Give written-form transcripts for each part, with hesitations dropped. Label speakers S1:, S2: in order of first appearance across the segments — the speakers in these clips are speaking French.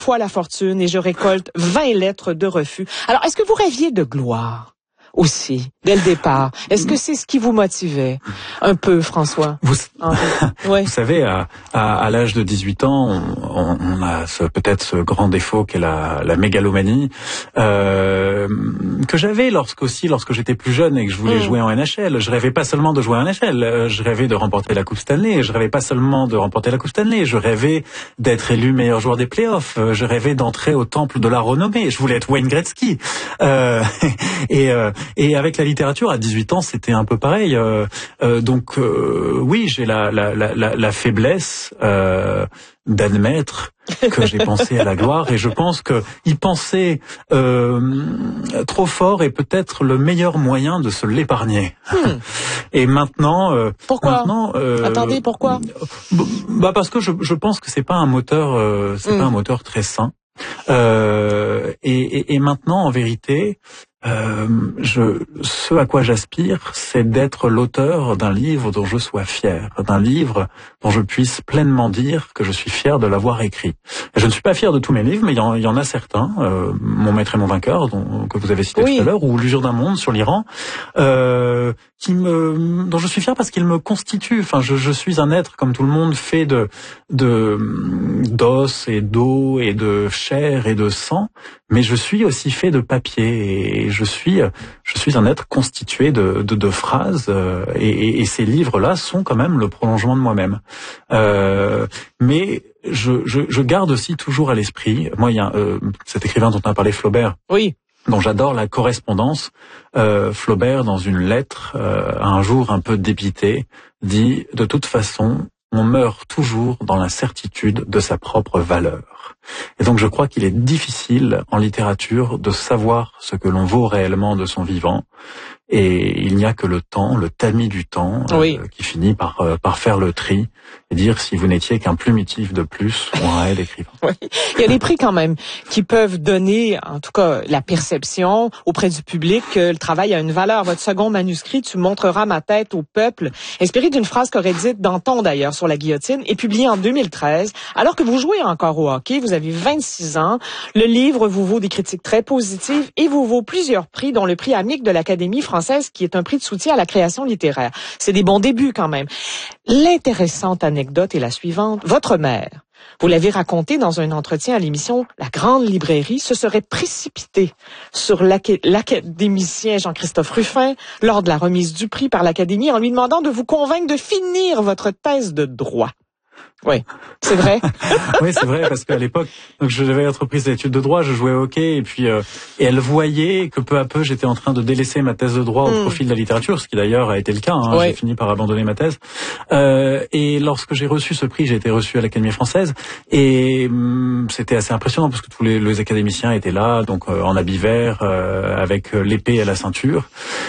S1: fois la fortune et je récolte 20 lettres de refus. Alors, est-ce que vous rêviez de gloire aussi, dès le départ? Est-ce que c'est ce qui vous motivait un peu, François?
S2: Vous
S1: Ouais.
S2: savez, à l'âge de 18 ans, on a peut-être ce grand défaut qu'est la mégalomanie, que j'avais lorsque j'étais plus jeune et que je voulais jouer en NHL. Je rêvais pas seulement de jouer en NHL, je rêvais de remporter la Coupe Stanley. Je rêvais pas seulement de remporter la Coupe Stanley, je rêvais d'être élu meilleur joueur des playoffs. Je rêvais d'entrer au temple de la renommée. Je voulais être Wayne Gretzky. Et avec la littérature, à 18 ans, c'était un peu pareil. Donc oui, j'ai la faiblesse d'admettre que j'ai pensé à la gloire, et je pense que y penser trop fort est peut-être le meilleur moyen de se l'épargner. Et maintenant,
S1: pourquoi attendez, pourquoi?
S2: Parce que je pense que c'est pas un moteur, pas un moteur très sain. Et maintenant, en vérité, ce à quoi j'aspire, c'est d'être l'auteur d'un livre dont je sois fier, d'un livre dont je puisse pleinement dire que je suis fier de l'avoir écrit. Je ne suis pas fier de tous mes livres, mais il y en a certains, Mon maître et mon vainqueur, que vous avez cité tout à l'heure, ou L'usure d'un monde sur l'Iran, dont je suis fier parce qu'il me constitue. Enfin, je suis un être comme tout le monde, fait d'os et d'eau et de chair et de sang, mais je suis aussi fait de papier, et je suis un être constitué de phrases, et ces livres-là sont quand même le prolongement de moi-même. Mais je garde aussi toujours à l'esprit, moi il y a cet écrivain dont on a parlé, Flaubert.
S1: Oui.
S2: Dont j'adore la correspondance. Flaubert, dans une lettre, un jour un peu dépité, dit: de toute façon, on meurt toujours dans l'incertitude de sa propre valeur. Et donc je crois qu'il est difficile en littérature de savoir ce que l'on vaut réellement de son vivant. Et il n'y a que le temps, le tamis du temps, qui finit par faire le tri et dire: si vous n'étiez qu'un plumitif de plus, on aurait l'écrivain.
S1: Oui. Il y a des prix quand même qui peuvent donner, en tout cas, la perception auprès du public que le travail a une valeur. Votre second manuscrit, Tu montreras ma tête au peuple, inspiré d'une phrase qu'aurait dite Danton d'ailleurs sur la guillotine, est publié en 2013. Alors que vous jouez encore au hockey, vous avez 26 ans. Le livre vous vaut des critiques très positives et vous vaut plusieurs prix, dont le prix Amique de l'Académie française, qui est un prix de soutien à la création littéraire. C'est des bons débuts quand même. L'intéressante anecdote est la suivante. Votre mère, vous l'avez raconté dans un entretien à l'émission La Grande Librairie, se serait précipitée sur l'académicien Jean-Christophe Ruffin lors de la remise du prix par l'Académie en lui demandant de vous convaincre de finir votre thèse de droit. Oui, c'est vrai.
S2: Oui, c'est vrai, parce qu'à l'époque, donc j'avais entrepris des études de droit, je jouais au hockey, et puis et elle voyait que peu à peu j'étais en train de délaisser ma thèse de droit au profit de la littérature, ce qui d'ailleurs a été le cas. J'ai fini par abandonner ma thèse. Et lorsque j'ai reçu ce prix, j'ai été reçu à l'Académie française, et c'était assez impressionnant parce que tous les académiciens étaient là, donc en habit vert, avec l'épée à la ceinture.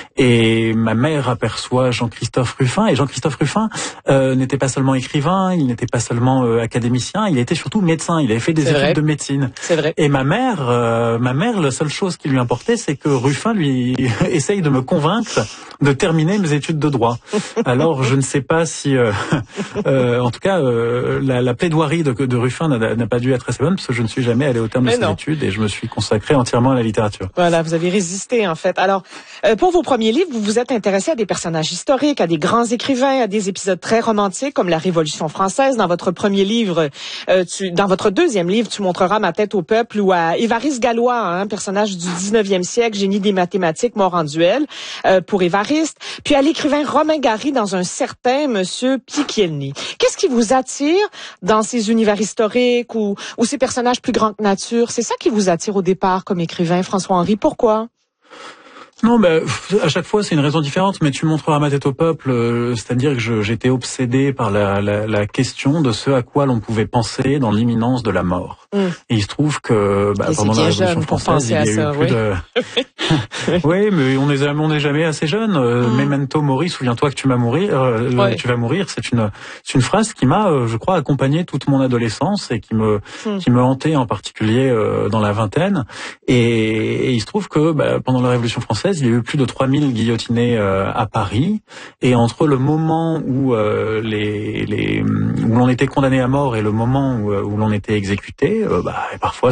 S2: Et ma mère aperçoit Jean-Christophe Ruffin, et Jean-Christophe Ruffin n'était pas seulement écrivain, il n'était pas seulement académicien, il était surtout médecin. Il avait fait des études de médecine.
S1: C'est vrai.
S2: Et ma mère, la seule chose qui lui importait, c'est que Ruffin lui essaye de me convaincre de terminer mes études de droit. Alors, je ne sais pas si, en tout cas, la plaidoirie de Ruffin n'a pas dû être assez bonne, parce que je ne suis jamais allé au terme de ces études, et je me suis consacré entièrement à la littérature.
S1: Voilà, vous avez résisté, en fait. Alors, pour vos premiers livres, vous vous êtes intéressé à des personnages historiques, à des grands écrivains, à des épisodes très romantiques, comme la Révolution française. Dans votre premier livre, dans votre deuxième livre, Tu montreras ma tête au peuple, ou à Évariste Galois, personnage du 19e siècle, génie des mathématiques, mort en duel, pour Évariste. Puis à l'écrivain Romain Gary dans un certain Monsieur Picchielni. Qu'est-ce qui vous attire dans ces univers historiques ou ces personnages plus grands que nature? C'est ça qui vous attire au départ comme écrivain, François-Henri. Pourquoi?
S2: Non, à chaque fois c'est une raison différente, mais Tu montreras ma tête au peuple, c'est-à-dire que j'étais obsédé par la question de ce à quoi l'on pouvait penser dans l'imminence de la mort. Et il se trouve que pendant la Révolution française, il y a eu plus de... Oui, mais on n'est jamais assez jeune. Memento mori, souviens-toi que tu vas mourir. Tu vas mourir. C'est une phrase qui m'a, je crois, accompagné toute mon adolescence et qui me hantait en particulier dans la vingtaine. Et il se trouve que pendant la Révolution française, il y a eu plus de 3000 guillotinés à Paris. Et entre le moment où où l'on était condamné à mort et le moment où l'on était exécuté, et parfois